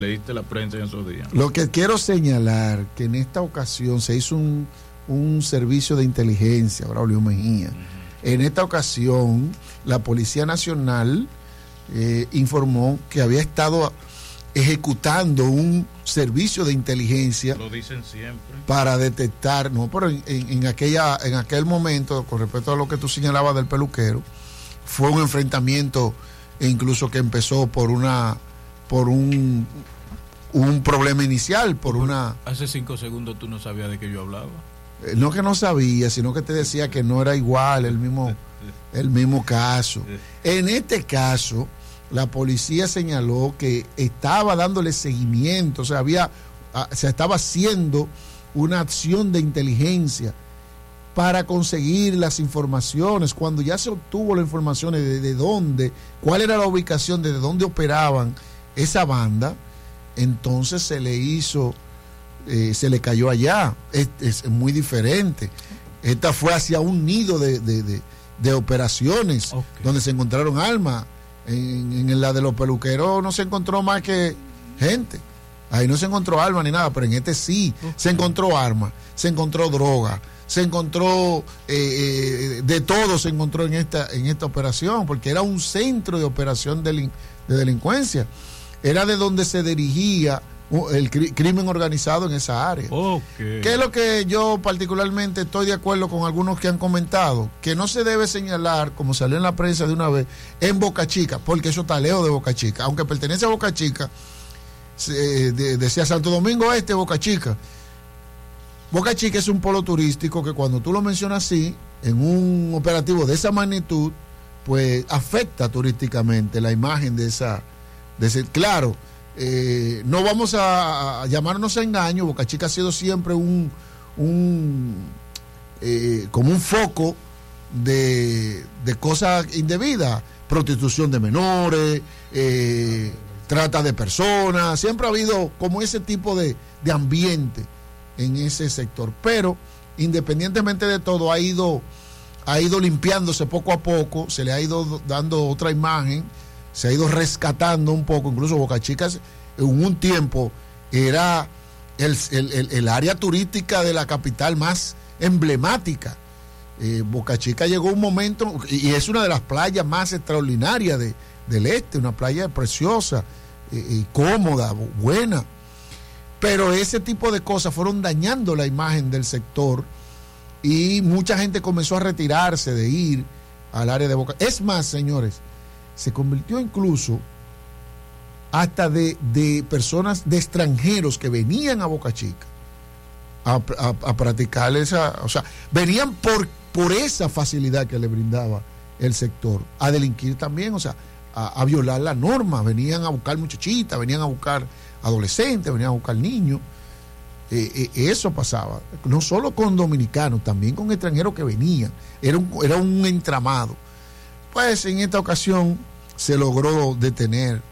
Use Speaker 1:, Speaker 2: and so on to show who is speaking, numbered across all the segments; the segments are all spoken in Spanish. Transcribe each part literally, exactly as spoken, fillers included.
Speaker 1: leíste la prensa en esos días.
Speaker 2: Lo que quiero señalar que en esta ocasión se hizo un, un servicio de inteligencia, Braulio Mejía. Uh-huh. En esta ocasión, la Policía Nacional eh, informó que había estado ejecutando un servicio de inteligencia.
Speaker 1: Lo dicen siempre.
Speaker 2: Para detectar, no, pero en, en, en aquella, en aquel momento, con respecto a lo que tú señalabas del peluquero, fue un enfrentamiento incluso que empezó por una, por un, un problema inicial, por una.
Speaker 1: Hace cinco segundos tú no sabías de qué yo hablaba.
Speaker 2: Eh, no que no sabía, sino que te decía que no era igual el mismo, el mismo caso. En este caso, la policía señaló que estaba dándole seguimiento, o sea, había, se estaba haciendo una acción de inteligencia para conseguir las informaciones. Cuando ya se obtuvo las informaciones de, de dónde, cuál era la ubicación, de dónde operaban esa banda, entonces se le hizo, eh, se le cayó allá. Es, es muy diferente. Esta fue hacia un nido de, de, de, de operaciones, okay, donde se encontraron armas. En, en la de los peluqueros no se encontró más que gente. Ahí no se encontró arma ni nada, pero en este sí, okay, se encontró arma, se encontró droga, se encontró eh, eh, de todo se encontró en esta en esta operación, porque era un centro de operación de, de delincuencia. Era de donde se dirigía el cri- crimen organizado en esa área.
Speaker 1: Okay.
Speaker 2: ¿Qué es lo que yo particularmente estoy de acuerdo con algunos que han comentado? Que no se debe señalar, como salió en la prensa de una vez, en Boca Chica, porque eso está lejos de Boca Chica. Aunque pertenece a Boca Chica, se, de, decía Santo Domingo Este, Boca Chica. Boca Chica es un polo turístico que cuando tú lo mencionas así, en un operativo de esa magnitud, pues afecta turísticamente la imagen de esa, de ese, claro. Eh, no vamos a, a llamarnos a engaño. Boca Chica ha sido siempre un, un eh, como un foco de, de cosas indebidas, prostitución de menores, eh, trata de personas. Siempre ha habido como ese tipo de, de ambiente en ese sector, pero independientemente de todo ha ido, ha ido limpiándose poco a poco, se le ha ido dando otra imagen, se ha ido rescatando un poco. Incluso Boca Chica en un tiempo era el, el, el, el área turística de la capital más emblemática. Eh, Boca Chica llegó un momento, y, y es una de las playas más extraordinarias de, del este, una playa preciosa, eh, eh, cómoda, buena, pero ese tipo de cosas fueron dañando la imagen del sector y mucha gente comenzó a retirarse de ir al área de Boca. Es más, señores, se convirtió incluso hasta de, de personas, de extranjeros que venían a Boca Chica a, a, a practicar esa, o sea, venían por, por esa facilidad que le brindaba el sector, a delinquir también, o sea, a, a violar la norma. Venían a buscar muchachitas, venían a buscar adolescentes, venían a buscar niños. Eh, eh, eso pasaba, no solo con dominicanos, también con extranjeros que venían. Era un, era un entramado. Pues en esta ocasión se logró detener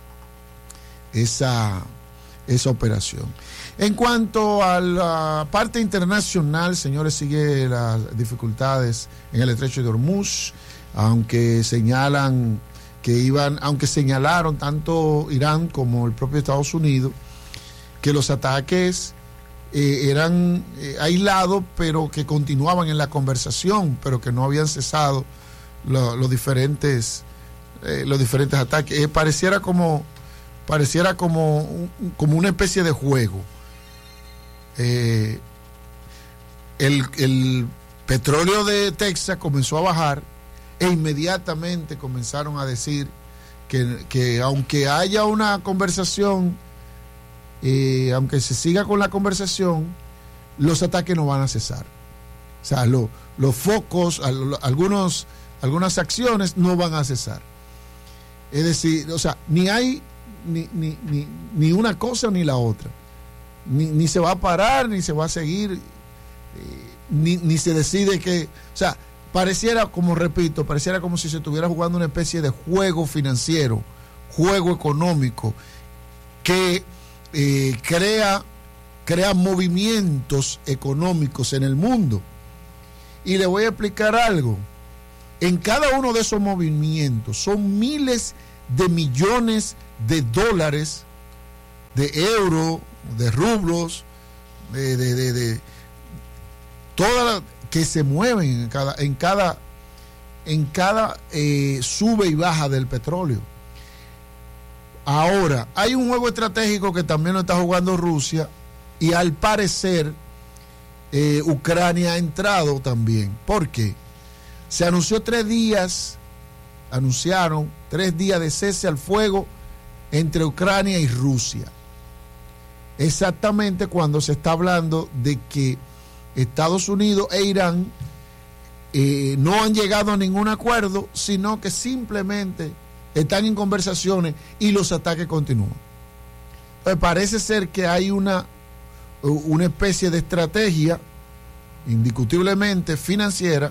Speaker 2: esa, esa operación. En cuanto a la parte internacional, señores, sigue las dificultades en el estrecho de Hormuz, aunque señalan que iban, aunque señalaron tanto Irán como el propio Estados Unidos que los ataques eh, eran eh, aislados, pero que continuaban en la conversación, pero que no habían cesado Lo, los diferentes eh, los diferentes ataques. Eh, pareciera como pareciera como como una especie de juego. Eh, el, el petróleo de Texas comenzó a bajar e inmediatamente comenzaron a decir que, que aunque haya una conversación, eh, aunque se siga con la conversación, los ataques no van a cesar. O sea, lo, los focos, al, algunos algunas acciones no van a cesar. Es decir, o sea, ni hay ni, ni, ni, ni una cosa ni la otra. Ni, ni se va a parar, ni se va a seguir, eh, ni, ni se decide que, o sea, pareciera, como repito, pareciera como si se estuviera jugando una especie de juego financiero, juego económico, que eh, crea, crea movimientos económicos en el mundo. Y le voy a explicar algo. En cada uno de esos movimientos son miles de millones de dólares de euros, de rublos, de, de, de, de todas que se mueven en cada, en cada, en cada eh, sube y baja del petróleo. Ahora, hay un juego estratégico que también lo está jugando Rusia y al parecer eh, Ucrania ha entrado también. ¿Por qué? Se anunció tres días, anunciaron tres días de cese al fuego entre Ucrania y Rusia. Exactamente cuando se está hablando de que Estados Unidos e Irán eh, no han llegado a ningún acuerdo, sino que simplemente están en conversaciones y los ataques continúan. Entonces, parece ser que hay una, una especie de estrategia, indiscutiblemente financiera,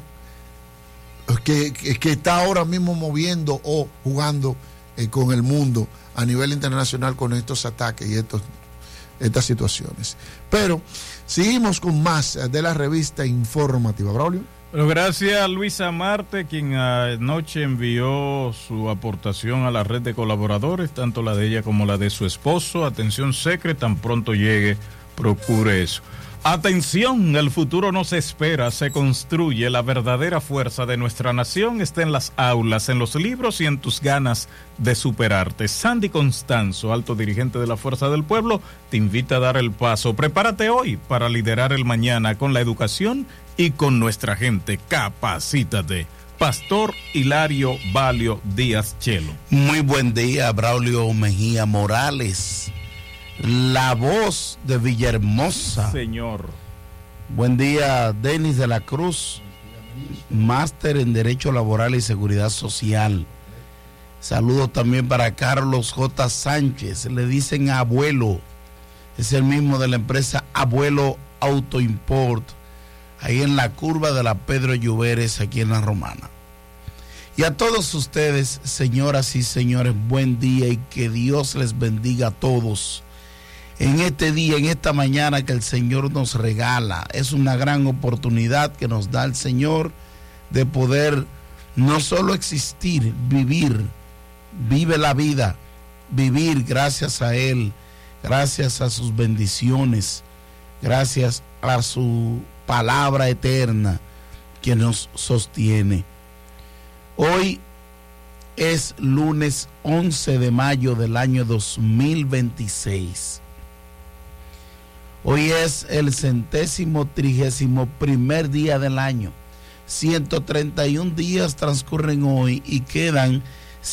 Speaker 2: que, que, que está ahora mismo moviendo o jugando eh, con el mundo a nivel internacional con estos ataques y estos, estas situaciones. Pero seguimos con más de la revista informativa. Braulio.
Speaker 1: Pero gracias a Luisa Marte, quien anoche envió su aportación a la red de colaboradores, tanto la de ella como la de su esposo. Atención, Secre, tan pronto llegue, procure eso. Atención, el futuro no se espera, se construye. La verdadera fuerza de nuestra nación está en las aulas, en los libros y en tus ganas de superarte. Sandy Constanzo, alto dirigente de la Fuerza del Pueblo, te invita a dar el paso. Prepárate hoy para liderar el mañana con la educación y con nuestra gente. Capacítate. Pastor Hilario Valio Díaz Chelo.
Speaker 3: Muy buen día, Braulio Mejía Morales, la voz de Villahermosa.
Speaker 1: Señor.
Speaker 3: Buen día, Denis de la Cruz, máster en Derecho Laboral y Seguridad Social. Saludos también para Carlos J. Sánchez, le dicen abuelo, es el mismo de la empresa Abuelo Auto Import, ahí en la curva de la Pedro Lluveres, aquí en La Romana. Y a todos ustedes, señoras y señores, buen día y que Dios les bendiga a todos. En este día, en esta mañana que el Señor nos regala, es una gran oportunidad que nos da el Señor de poder no solo existir, vivir, vive la vida, vivir gracias a Él, gracias a sus bendiciones, gracias a su palabra eterna que nos sostiene. Hoy es lunes once de mayo del año dos mil veintiséis. Hoy es el centésimo trigésimo primer día del año. ciento treinta y un días transcurren hoy y quedan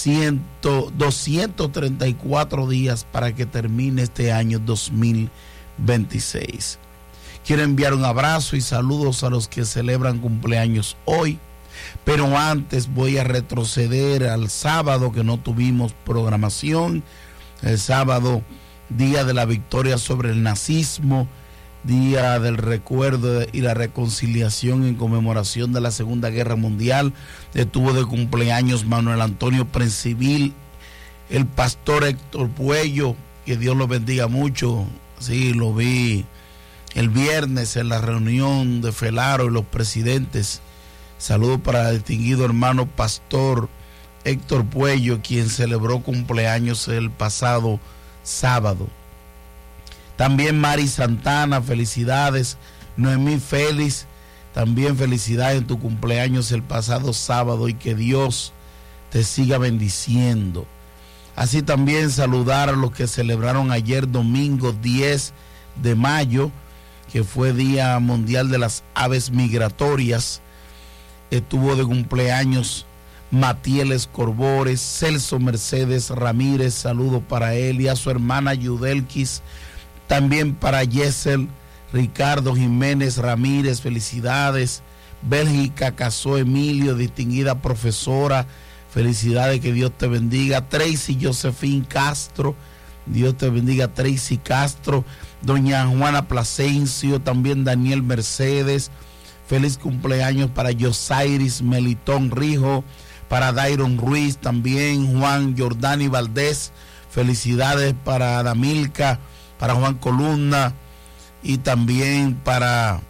Speaker 3: doscientos treinta y cuatro días para que termine este año dos mil veintiséis. Quiero enviar un abrazo y saludos a los que celebran cumpleaños hoy, pero antes voy a retroceder al sábado que no tuvimos programación. El sábado, día de la victoria sobre el nazismo, día del recuerdo y la reconciliación en conmemoración de la Segunda Guerra Mundial. Estuvo de cumpleaños Manuel Antonio Principil, el pastor Héctor Puello, que Dios lo bendiga mucho. Sí, lo vi el viernes en la reunión de Felaro y los presidentes. Saludos para el distinguido hermano pastor Héctor Puello, quien celebró cumpleaños el pasado sábado. También Mari Santana, felicidades. Noemí Félix, también felicidades en tu cumpleaños el pasado sábado y que Dios te siga bendiciendo. Así también saludar a los que celebraron ayer domingo diez de mayo, que fue Día Mundial de las Aves Migratorias. Estuvo de cumpleaños Matieles Corbores, Celso Mercedes Ramírez, saludos para él y a su hermana Yudelquis, también para Yesel Ricardo Jiménez Ramírez, felicidades. Bélgica Casó Emilio, distinguida profesora, felicidades, que Dios te bendiga. Tracy Josefín Castro, Dios te bendiga Tracy Castro. Doña Juana Plasencio, también Daniel Mercedes, feliz cumpleaños para Josairis Melitón Rijo, para Dairon Ruiz, también Juan Jordani Valdés, felicidades para Damilca, para Juan Columna y también para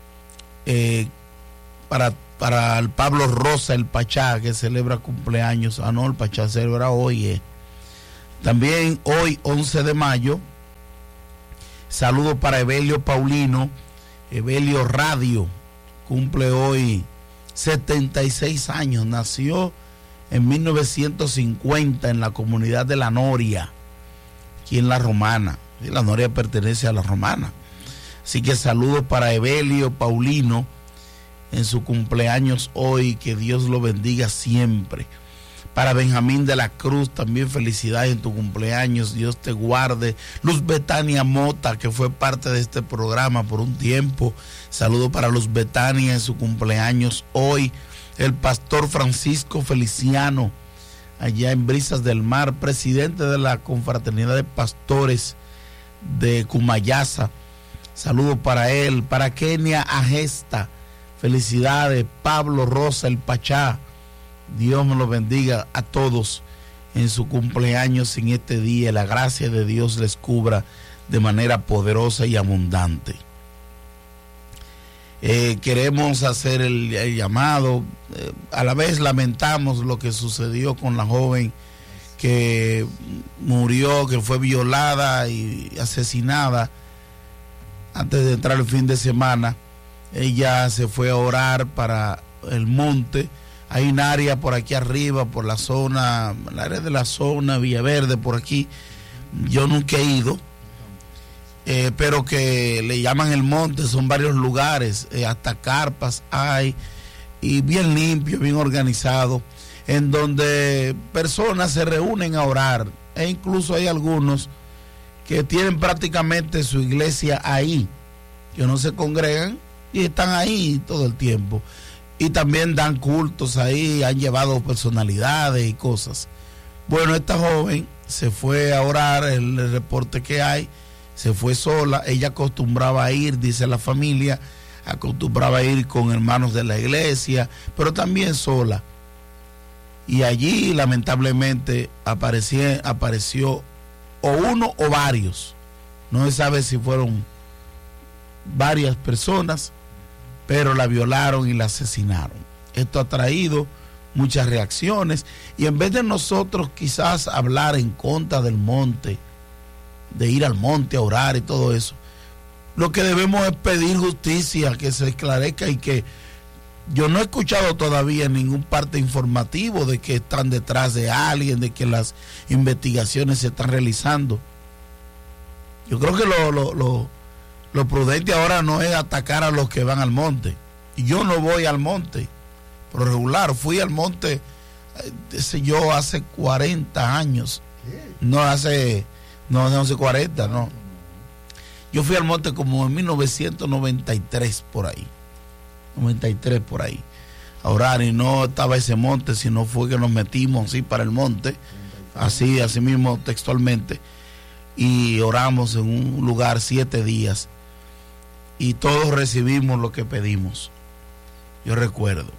Speaker 3: eh, para, para el Pablo Rosa, el Pachá, que celebra cumpleaños. Ah, no, el Pachá celebra hoy. Eh. También hoy, once de mayo, Saludos para Evelio Paulino, Evelio Radio, cumple hoy setenta y seis años, nació en mil novecientos cincuenta en la comunidad de La Noria, aquí en La Romana. Y La Noria pertenece a La Romana. Así que saludos para Evelio Paulino en su cumpleaños hoy, que Dios lo bendiga siempre. Para Benjamín de la Cruz, también felicidades en tu cumpleaños, Dios te guarde. Luz Betania Mota, que fue parte de este programa por un tiempo, saludo para Luz Betania en su cumpleaños hoy. El pastor Francisco Feliciano, allá en Brisas del Mar, presidente de la Confraternidad de Pastores de Cumayasa, saludo para él. Para Kenia Agesta, felicidades. Pablo Rosa, el Pachá, Dios me lo bendiga a todos en su cumpleaños en este día. La gracia de Dios les cubra de manera poderosa y abundante. Eh, queremos hacer el, el llamado. Eh, a la vez lamentamos lo que sucedió con la joven que murió, que fue violada y asesinada antes de entrar el fin de semana. Ella se fue a orar para el monte. Hay un área por aquí arriba, por la zona, el área de la zona Villaverde, por aquí. Yo nunca he ido, eh, pero que le llaman el monte, son varios lugares, eh, hasta carpas hay, y bien limpio, bien organizado, en donde personas se reúnen a orar, e incluso hay algunos que tienen prácticamente su iglesia ahí, que no se congregan y están ahí todo el tiempo. Y también dan cultos ahí, han llevado personalidades y cosas. Bueno, esta joven se fue a orar, el, el reporte que hay, se fue sola. Ella acostumbraba a ir, dice la familia, acostumbraba a ir con hermanos de la iglesia, pero también sola. Y allí lamentablemente apareció, apareció o uno o varios, no se sabe si fueron varias personas, pero la violaron y la asesinaron. Esto ha traído muchas reacciones, y en vez de nosotros quizás hablar en contra del monte, de ir al monte a orar y todo eso, lo que debemos es pedir justicia, que se esclarezca, y que yo no he escuchado todavía en ningún parte informativo de que están detrás de alguien, de que las investigaciones se están realizando. Yo creo que lo, lo, lo Lo prudente ahora no es atacar a los que van al monte. Yo no voy al monte, por regular. Fui al monte, eh, yo, hace cuarenta años. No hace, no, no hace cuarenta, no. Yo fui al monte como en mil novecientos noventa y tres, por ahí. noventa y tres, por ahí. A orar, y no estaba ese monte, sino fue que nos metimos así para el monte, así, así mismo textualmente, y oramos en un lugar siete días. Y todos recibimos lo que pedimos, yo recuerdo,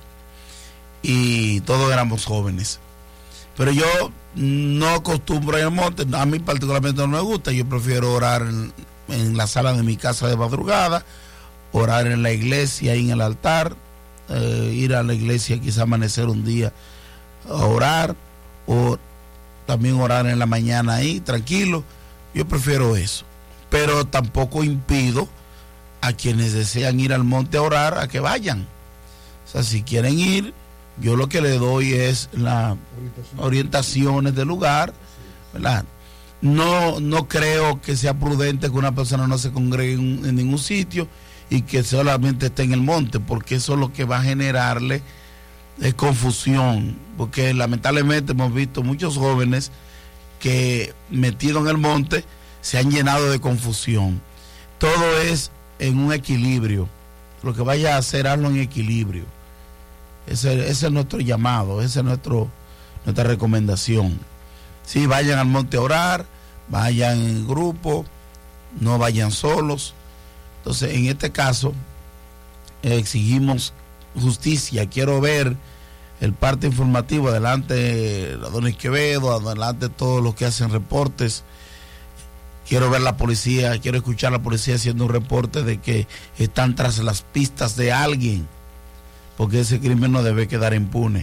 Speaker 3: y todos éramos jóvenes. Pero yo no acostumbro ir al monte, a mí particularmente no me gusta. Yo prefiero orar en, en la sala de mi casa de madrugada, orar en la iglesia, en el altar, eh, ir a la iglesia, quizá amanecer un día a orar, o también orar en la mañana ahí, tranquilo. Yo prefiero eso, pero tampoco impido a quienes desean ir al monte a orar a que vayan. O sea, si quieren ir, yo lo que le doy es las orientaciones del lugar, ¿verdad? No, no creo que sea prudente que una persona no se congregue en, en ningún sitio y que solamente esté en el monte, porque eso es lo que va a generarle es confusión, porque lamentablemente hemos visto muchos jóvenes que metidos en el monte se han llenado de confusión. Todo es en un equilibrio. Lo que vaya a hacer, hazlo en equilibrio. Ese, ese es nuestro llamado, esa es nuestro, nuestra recomendación. Sí, vayan al monte a orar, vayan en grupo, no vayan solos. Entonces, en este caso, eh, exigimos justicia. Quiero ver el parte informativo, adelante de Adonis Quevedo, adelante todos los que hacen reportes. Quiero ver la policía, quiero escuchar a la policía haciendo un reporte de que están tras las pistas de alguien, porque ese crimen no debe quedar impune.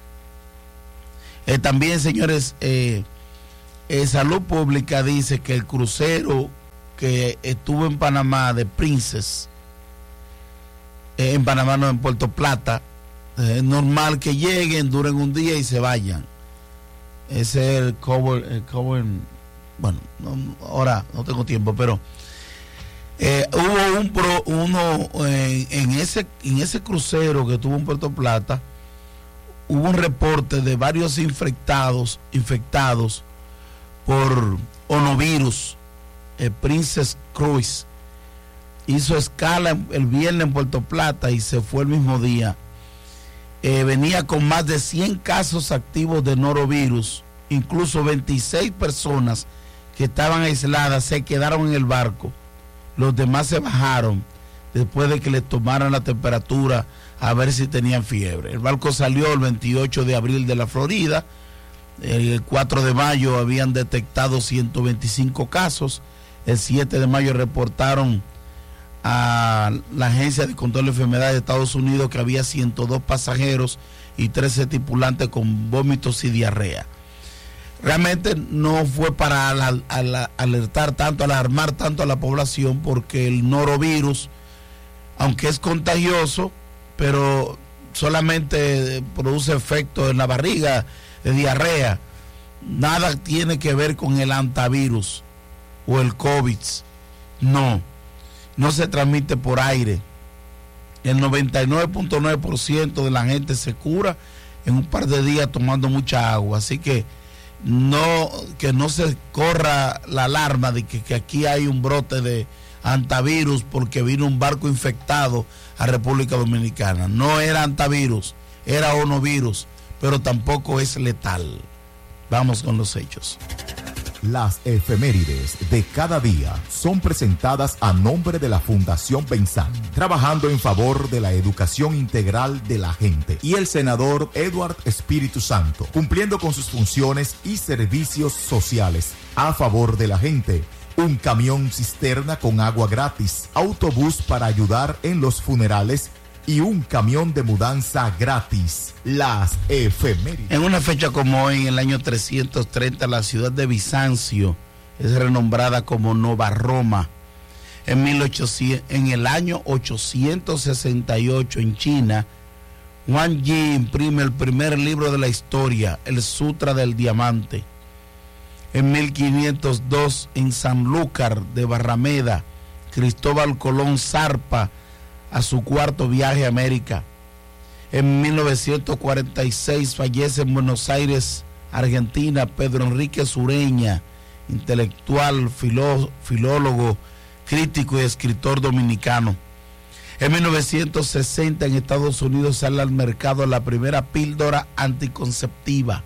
Speaker 3: Eh, también, señores, eh, eh, Salud Pública dice que el crucero que estuvo en Panamá de Princess, eh, en Panamá no, en Puerto Plata, eh, es normal que lleguen, duren un día y se vayan. Ese es el cover, el cover bueno, no, ahora no tengo tiempo, pero eh, hubo un pro, uno eh, en ese en ese crucero que tuvo en Puerto Plata, hubo un reporte de varios infectados, infectados por onovirus. El Princess Cruise hizo escala el viernes en Puerto Plata y se fue el mismo día. Eh, venía con más de cien casos activos de norovirus, incluso veintiséis personas que estaban aisladas se quedaron en el barco. Los demás se bajaron después de que les tomaran la temperatura a ver si tenían fiebre. El barco salió el veintiocho de abril de la Florida. El cuatro de mayo habían detectado ciento veinticinco casos. El siete de mayo reportaron a la Agencia de Control de Enfermedades de Estados Unidos que había ciento dos pasajeros y trece tripulantes con vómitos y diarrea. Realmente no fue para ala, ala, alertar tanto, alarmar tanto a la población, porque el norovirus, aunque es contagioso, pero solamente produce efectos en la barriga de diarrea. Nada tiene que ver con el antivirus o el COVID. No, no se transmite por aire. El noventa y nueve punto nueve por ciento de la gente se cura en un par de días tomando mucha agua. Así que no, que no se corra la alarma de que, que aquí hay un brote de antivirus porque vino un barco infectado a República Dominicana. No era antivirus, era onovirus, pero tampoco es letal. Vamos con los hechos.
Speaker 4: Las efemérides de cada día son presentadas a nombre de la Fundación Benzán, trabajando en favor de la educación integral de la gente, y el senador Edward Espíritu Santo, cumpliendo con sus funciones y servicios sociales a favor de la gente. Un camión cisterna con agua gratis, autobús para ayudar en los funerales y un camión de mudanza gratis. Las efemérides.
Speaker 3: En una fecha como hoy, en el año trescientos treinta, la ciudad de Bizancio es renombrada como Nova Roma. En, mil ochocientos, en el año ochocientos sesenta y ocho, en China, Wang Yi imprime el primer libro de la historia, el Sutra del Diamante. En mil quinientos dos, en Sanlúcar de Barrameda, Cristóbal Colón zarpa a su cuarto viaje a América. En mil novecientos cuarenta y seis fallece en Buenos Aires, Argentina, Pedro Enrique Sureña, intelectual, filó, filólogo, crítico y escritor dominicano. En mil novecientos sesenta, en Estados Unidos, sale al mercado la primera píldora anticonceptiva.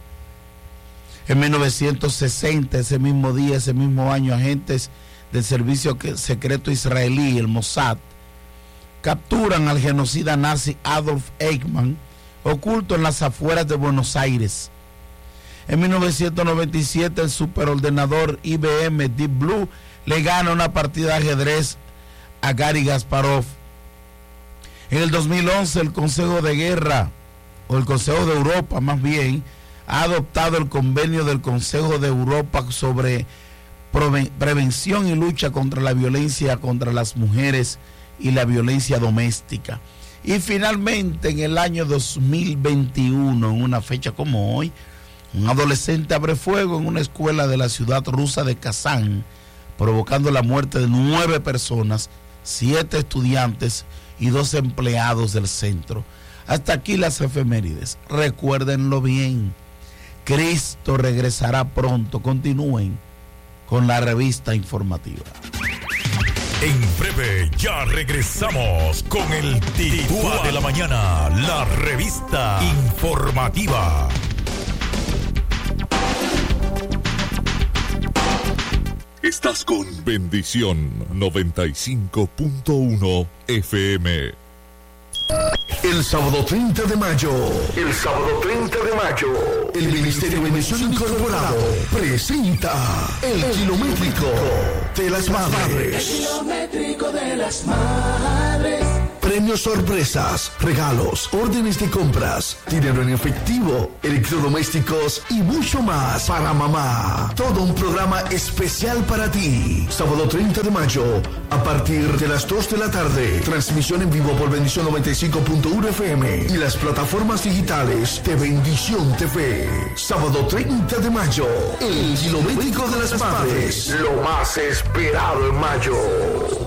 Speaker 3: En mil novecientos sesenta, ese mismo día, ese mismo año, agentes del servicio secreto israelí, el Mossad, capturan al genocida nazi Adolf Eichmann, oculto en las afueras de Buenos Aires. En mil novecientos noventa y siete, el superordenador I B M Deep Blue le gana una partida de ajedrez a Gary Kasparov. En el dos mil once, el Consejo de Guerra, o el Consejo de Europa más bien, ha adoptado el convenio del Consejo de Europa sobre prevención y lucha contra la violencia contra las mujeres y la violencia doméstica. Y finalmente, en el año dos mil veintiuno, en una fecha como hoy, un adolescente abre fuego en una escuela de la ciudad rusa de Kazán, provocando la muerte de nueve personas, siete estudiantes y dos empleados del centro. Hasta aquí las efemérides. Recuérdenlo bien. Cristo regresará pronto. Continúen con la revista informativa.
Speaker 5: En breve ya regresamos con el Titúa de la Mañana, la revista informativa. Estás con Bendición noventa y cinco punto uno F M.
Speaker 6: El sábado treinta de mayo, el sábado treinta de mayo, el Ministerio de Bendición Incorporado presenta el Kilométrico de las Madres.
Speaker 7: El Kilométrico de las Madres.
Speaker 6: premios sorpresas, regalos, órdenes de compras, dinero en efectivo, electrodomésticos y mucho más para mamá. Todo un programa especial para ti. Sábado treinta de mayo, a partir de las dos de la tarde. Transmisión en vivo por Bendición noventa y cinco punto uno F M y las plataformas digitales de Bendición T V. Sábado treinta de mayo, el kilométrico de las madres. Lo más esperado en mayo.